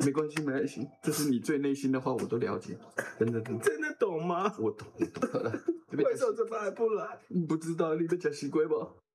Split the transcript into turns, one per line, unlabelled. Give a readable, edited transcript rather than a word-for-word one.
没关系，没关系，这是你最内心的话，我都了解，真的。
真的懂吗？
我懂了。
为什么这边还不来？
不知道你在讲西龟吧？